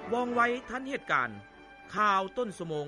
ว่องไวทันเหตุการณ์ข่าวต้นชั่วโมง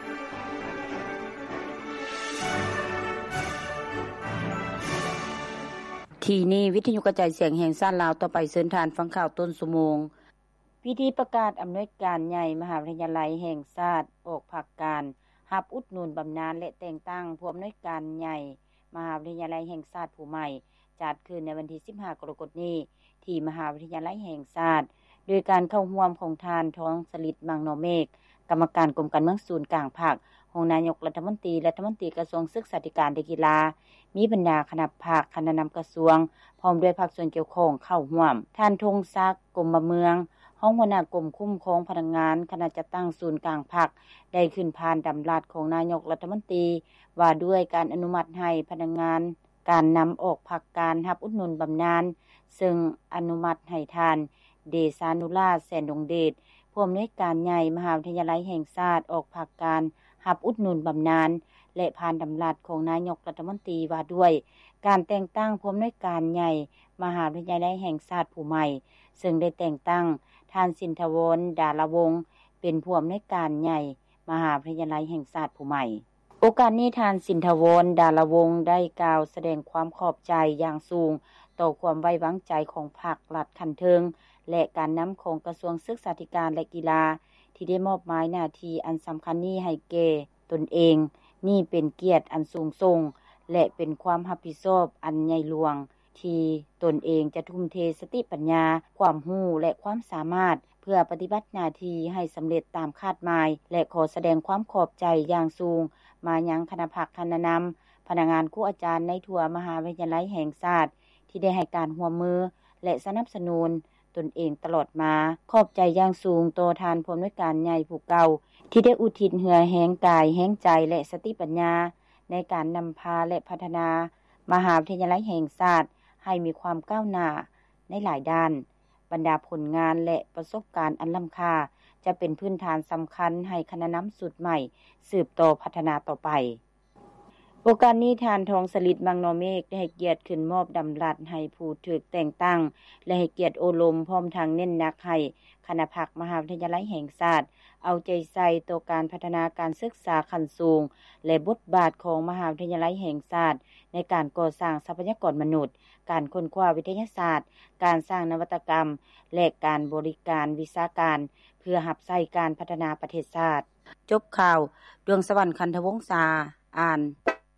ทีนี้วิทยุกระจายเสียงแห่งชาติลาวต่อไปเชิญทานฟังข่าวต้นชั่วโมงพิธีประกาศอำนวยการใหญ่มหาวิทยาลัยแห่งชาติออกภาคการรับอุดหนุนบำนาญและแต่งตั้งผู้อำนวยการใหญ่มหาวิทยาลัยแห่งชาติผู้ใหม่จัดขึ้นในวันที่15กรกฎาคมนี้ที่มหาวิทยาลัยแห่งชาติโดยการเข้าร่วมของทานท้องสฤทธิ์มังนเมฆกรรมการกรมการเมืองศูนย์กลางภาคของนายกรัฐมนตรีกระทรวงศึกษาธิการและกีฬามีบรรดาคณะภาคคณะนำกระทรวงพร้อมด้วยภาคส่วนเกี่ยวข้องเข้าร่วมท่านธงศักดิ์กรมเมืองห้องหัวหน้ากรมคุ้มครองพนักงานคณะจัดตั้งศูนย์กลางภาคได้ขึ้นผ่านดำรัสของนายกรัฐมนตรีว่าด้วยการอนุมัติให้พนักงานการนำออกภาคการรับอุดหนุนบำนาญซึ่งอนุมัติให้ทานเดชานุราชแสนดงเดชผู้อำนวยการใหญ่มหาวิทยาลัยแห่งชาติออกภาคการรับอุดหนุนบำนาญและผ่านดำรัสของนายกรัฐมนตรีว่าด้วยการแต่งตั้งผู้อำนวยการใหญ่มหาวิทยาลัยแห่งชาติผู้ใหม่ซึ่งได้แต่งตั้งท่านสินทวรดาลวงศ์เป็นผู้อำนวยการใหญ่มหาวิทยาลัยแห่งชาติผู้ใหม่โอกาสนี้ท่านสินทวรดาลวงศ์ได้กล่าวแสดงความขอบใจอย่างสูงต่อความไว้วางใจของภาครัฐคันเทิงและการนำของกระทรวงศึกษาธิการและกีฬาที่ได้มอบหมายหน้าที่อันสำคัญนี้ให้แก่ตนเองนี่เป็นเกียรติอันสูงส่งและเป็นความรับผิดชอบอันใหญ่หลวงที่ตนเองจะทุ่มเทสติปัญญาความรู้และความสามารถเพื่อปฏิบัติหน้าที่ให้สำเร็จตามคาดหมายและขอแสดงความขอบใจอย่างสูงมายังคณะภาคคณะนำพนักงานครูอาจารย์ในทั่วมหาวิทยาลัยแห่งชาติที่ได้ให้การร่วมมือและสนับสนุนตนเองตลอดมาขอบใจอย่างสูงต่อท่านผู้อำนวยการใหญ่ผู้เก่าที่ได้อุทิศเหือแห้งกายแห้งใจและสติปัญญาในการนำพาและพัฒนามหาวิทยาลัยแห่งชาติให้มีความก้าวหน้าในหลายด้านบรรดาผลงานและประสบการณ์อันล้ำค่าจะเป็นพื้นฐานสำคัญให้คณะน้ำสุดใหม่สืบต่อพัฒนาต่อไปโอกาสนี้ทานทองสฤทธิ์มังนเมฆได้ให้เกียรติขึ้นมอบดำรัสให้ผู้ถูกแต่งตั้งและให้เกียรติโอลมพร้อมทางเน้นหนักให้คณะภาคมหาวิทยาลัยแห่งชาติเอาใจใส่ต่อการพัฒนาการศึกษาขั้นสูงและบทบาทของมหาวิทยาลัยแห่งชาติในการก่อสร้างทรัพยากรมนุษย์การค้นคว้าวิทยาศาสตร์การสร้างนวัตกรรมและการบริการวิชาการเพื่อรับใช้การพัฒนาประเทศชาติจบข่าวดวงสวรรค์คันธวงศ์อ่าน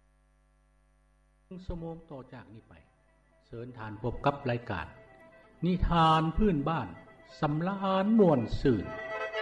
ชั่วโมงต่อจากนี้ไปเชิญทานพบกับรายการนิทานพื้นบ้านสำราญม่วนซื่น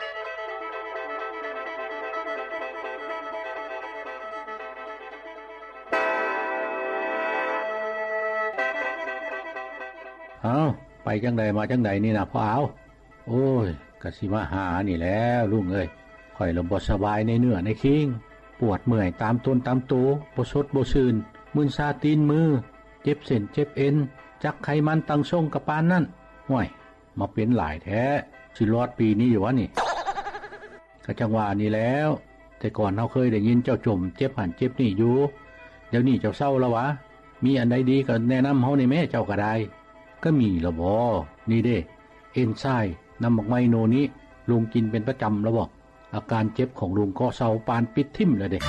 ไปจังใดมาจังใดนี่นะพ่อเอาโอ้ยกะสิมาหานี่แล้วลุงเอ้ยข่อยลมบ่สบายในเนื้อในคิงปวดเมื่อยตามต้นตามตัวบ่สดบ่ซื่นมึนซาตีนมือเจ็บเส้นเจ็บเอ็นจักไขมันตั้งทรงกระปานนั่นห่วยมาเป็นหลายแท้สิรอดปีนี้อยู่วะนี่ก็จังว่านี่แล้วแต่ก่อนเฮาเคยได้ยินเจ้าจมเจ็บหันเจ็บนี่อยู่เดี๋ยวนี้เจ้าเศร้าแล้ววะมีอันใดดีก็แนะนำเฮาในแม่เจ้าก็ได้ก็มีละบ่นี่เด้เอนไซม์นำบักไมโนนี้ลุงกินเป็นประจำแล้วบ่อาการเจ็บของลุงก็เศร้าปานปิดทิ่มเลยเด้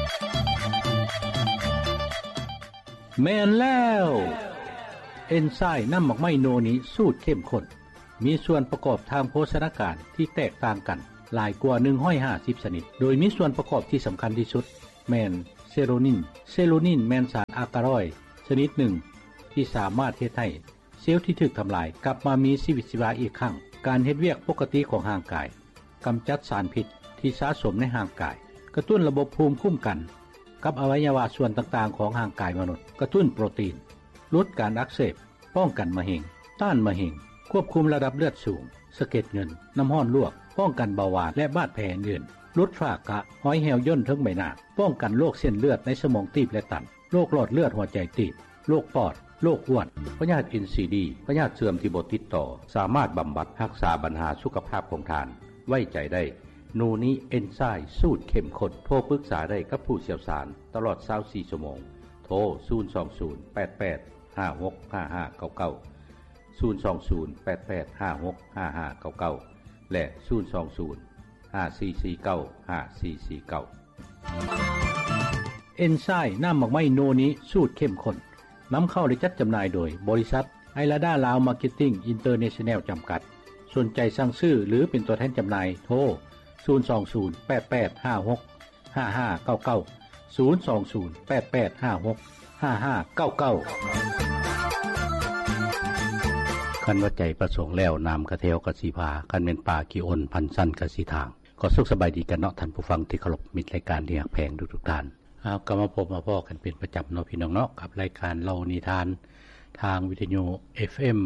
แม่นแล้วเอนไซม์น้ำหมักไมโนนี้สูตรเข้มข้นมีส่วนประกอบทางโภชนาการที่แตกต่างกันหลายกว่า150ชนิดโดยมีส่วนประกอบที่สำคัญที่สุดแม่นเซโรนินแม่นสารอะกาลอยชนิดหนึ่งที่สามารถเฮ็ดให้เซลล์ที่ถูกทำลายกลับมามีชีวิตชีวาอีกครั้งการเฮ็ดเวียกปกติของร่างกายกำจัดสารพิษที่สะสมในร่างกายกระตุ้นระบบภูมิคุ้มกันกับอวัยวะส่วนต่างๆของร่างกายมนุษย์กระตุ้นโปรตีนลดการอักเสบป้องกันมะเร็งต้านมะเร็งควบคุมระดับเลือดสูงสะเก็ดเงินน้ำร้อนลวกป้องกันเบาหวานและบาดแผลอื่นลดฝ้ากระห้อยแหวย่นทั้งใบหน้าป้องกันโรคเส้นเลือดในสมองตีบและตันโรคหลอดเลือดหัวใจตีบโรคปอดโรคอ้วนพยาธิ NCD พยาธิเสื่อมที่บ่ติดต่อสามารถบำบัดรักษาปัญหาสุขภาพของท่านไว้ใจได้โนนี้เอนไซม์สูตรเข้มข้นโทรปรึกษาได้กับผู้เชี่ยวชาญตลอด24ชั่วโมงโทร02088565599 02088565599 และ020-5449-5449เอนไซม์น้ำหมักไหม้โนนี้สูตรเข้มข้นนำเข้าและจัดจำหน่ายโดยบริษัทไอราดาลาวมาร์เก็ตติ้งอินเตอร์เนชั่นแนลจำกัดสนใจสั่งซื้อหรือเป็นตัวแทนจำหน่ายโทร020-8856-5599 020-8856-5599คันว่าใจประสงค์แล้วนามกระเทวกสิภาคันเป็นป่ากิอนพันสั้นกสิทางก็สุขสบายดีกันเนาะท่านผู้ฟังที่เคารพมิตรรายการที่รักแพงทุกท่านก็มาพบมาพ้อกันเป็นประจำเนาะพี่น้องเนาะกับรายการเล่านิทานทางวิทยุ FM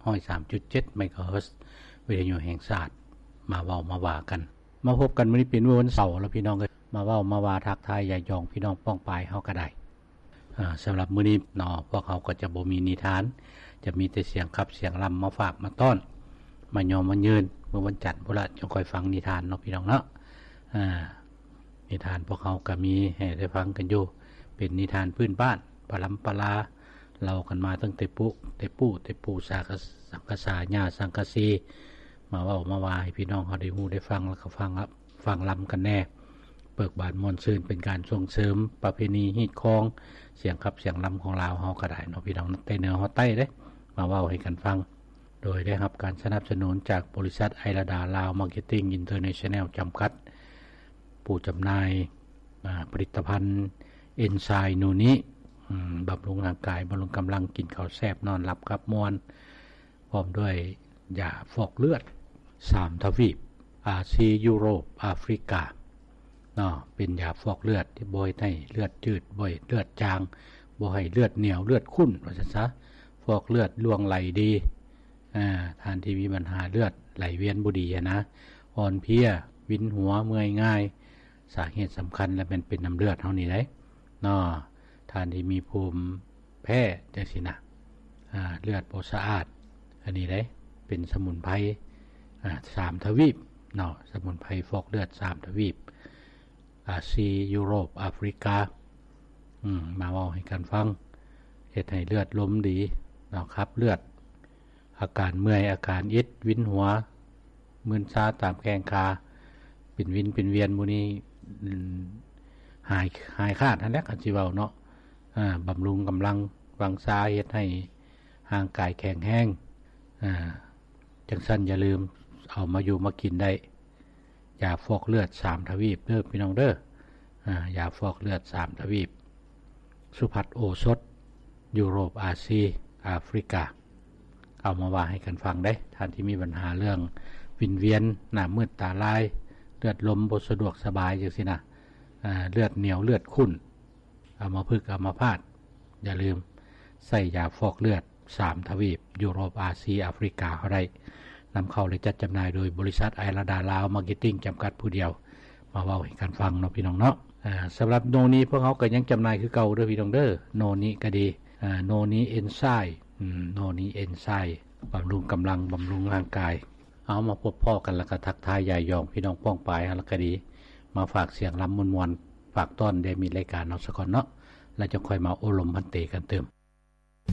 103.7 เมกะเฮิรตซ์วิทยุแห่งชาติมาเว้ามาว่ากันมาพบกันมื้อนี้เป็นวันเสาร์แล้วพี่น้องเอ้ยมาเว้ามาว่าทักทายยายยองพี่น้องป้องปายเฮาก็ได้สำหรับมื้อนี้เนาะพวกเขาก็จะบ่มีนิทานจะมีแต่เสียงขับเสียงรำมาฝากมาต้อนมายอมมายืนเมื่อวันจันทร์พุ่นละจะคอยฟังนิทานเนาะพี่น้องเนาะนิทานพวกเขาก็มีให้ได้ฟังกันอยู่เป็นนิทานพื้นบ้านปลำปลาเล่ากันมาตั้งแต่ปู่สังกษาญาสังกสีมาเว้ามาว่าให้พี่น้องเขาได้ฮู้ได้ฟังแล้วก็ฟังลำกันแน่เปิกบานมวลซื่นเป็นการส่งเสริมประเพณีฮีดคองเสียงขับเสียงลำของลาวเฮาก็ได้เนาะพี่น้องใต้เหนือเฮาใต้เด้มาเว้าให้กันฟังโดยได้รับการสนับสนุนจากบริษัทไอราดาลาวมาร์เก็ตติ้งอินเตอร์เนชั่นแนลจำกัดผู้จำหน่ายผลิตภัณฑ์เอนไซม์นูนี้บำรุงร่างกายบำรุงกำลังกินข้าวแซ่บนอนหลับครับม่วนพร้อมด้วยยาฟอกเลือด3ทวีปอาเซียยุโรปแอฟริกาเนาะเป็นยาฟอกเลือดที่บ่ให้เลือดจืดบ่ให้เลือดจางบ่ให้เลือดเหนียวเลือดข้นว่าซั่นซะฟอกเลือดล่วงไหลดีท่านที่มีปัญหาเลือดไหลเวียนบ่ดีนะอ่อนเพลียวินหัวเมื่อยง่ายสาเหตุสำคัญและเป็นน้ำเลือดเฮานี่ได้เนาะท่านที่มีภูมิแพ้จังซี่นะเลือดบ่สะอาดอันนี้ได้เป็นสมุนไพร3ทวีปเนาะสมุนไพรฟอกเลือด3ทวีปอาเซียยุโรปแอฟริกามาเว้าให้กันฟังเฮ็ดให้เลือดลมดีเนาะครับเลือดอาการเมื่อยอาการอิดวินหัวมึนชาตามแข้งขาเป็นวินเป็นเวียนหมู่นี้หายขาดนั่นแหละคันสิเว้าเนาะบำรุงกำลังวังชาเฮ็ดให้ร่างกายแข็งแรงจังซั่นอย่าลืมเอามาอยู่มากินได้ยาฟอกเลือด3ทวีปเด้อพี่น้องเด้อยาฟอกเลือด3ทวีปสุภัทรโอสถยุโรปอาเซียแอฟริกาเอามาว่าให้กันฟังได้ท่านที่มีปัญหาเรื่องวินเวียนหน้ามืดตาลายเลือดลมบ่สะดวกสบายจังซี่นะเลือดเหนียวเลือดข้นเอามาพึกเอามาพาดอย่าลืมใส่ยาฟอกเลือด3ทวีปยุโรปอาเซียแอฟริกาเฮาได้นำเข้าและจัดจำหน่ายโดยบริษัทไอราดาลาวมาร์เก็ตติ้งจำกัดผู้เดียวมาเว้าให้กันฟังเนาะพี่น้องเนาะสำหรับโนนี้พวกเขาก็ยังจำหน่ายคือเก่าเด้อพี่น้องเด้อโนนี้ก็ดีโนนี้เอนไซม์โนนี้เอนไซม์บำรุงกำลังบำรุงร่างกายเอามาพบพ่อกันแล้วก็ทักทายยายยองพี่น้องป้องปายแล้วก็ดีมาฝากเสียงลำมวลๆฝากต้อนได้มีรายการเนาะสักก่อนเนาะแล้วจะค่อยมาโอลมพันเตกันเติม